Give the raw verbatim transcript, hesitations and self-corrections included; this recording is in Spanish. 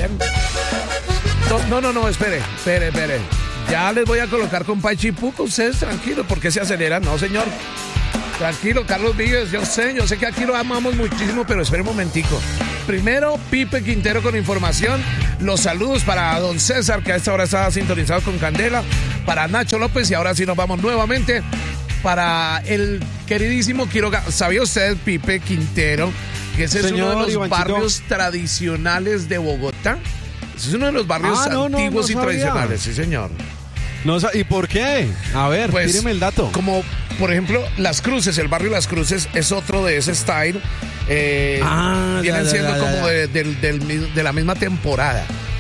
bien. No, no, no, no, espere, espere, espere. Ya les voy a colocar con Pachi Puco, ustedes tranquilos, ¿por qué se aceleran? No, señor. Tranquilo, Carlos Vives, yo sé, yo sé que aquí lo amamos muchísimo, pero espere un momentico. Primero, Pipe Quintero con información. Los saludos para don César, que a esta hora está sintonizado con Candela. Para Nacho López, y ahora sí nos vamos nuevamente para el queridísimo Quiroga. ¿Sabía usted, Pipe Quintero, que ese Señor es uno de los Ivanchito. barrios tradicionales de Bogotá? Ese es uno de los barrios Ah, no, no, antiguos no y sabía. tradicionales, sí, señor. No, sa- ¿y por qué? A ver, Pues, tíreme el dato. Como, por ejemplo, Las Cruces, el barrio Las Cruces es otro de ese style. Eh, Ah, ya, vienen ya, siendo ya, como ya. de, del- del mi- de la misma temporada.